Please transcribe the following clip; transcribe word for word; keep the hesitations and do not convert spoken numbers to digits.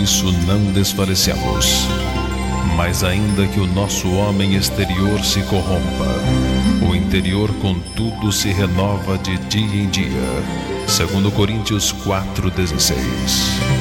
isso não desfalecemos. Mas ainda que o nosso homem exterior se corrompa, o interior contudo se renova de dia em dia. Segundo Coríntios quatro, dezesseis.